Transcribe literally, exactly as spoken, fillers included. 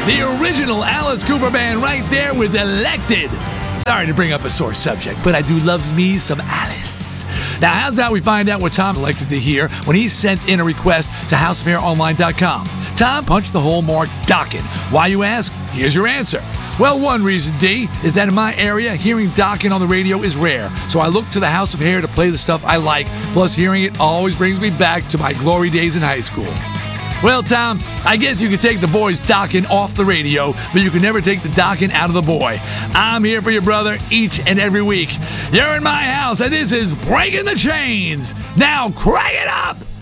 The original Alice Cooper Band right there with Elected. Sorry to bring up a sore subject, but I do love me some Alice. Now, how's about we find out what Tom elected to hear when he sent in a request to house of hair online dot com. Tom punched the hole marked Dokken. Why, you ask? Here's your answer. Well, one reason, D, is that in my area, hearing Dokken on the radio is rare, so I look to the House of Hair to play the stuff I like, plus hearing it always brings me back to my glory days in high school. Well, Tom, I guess you could take the boy's Dokken off the radio, but you can never take the Dokken out of the boy. I'm here for you, brother, each and every week. You're in my house, and this is Breaking the Chains. Now, crank it up!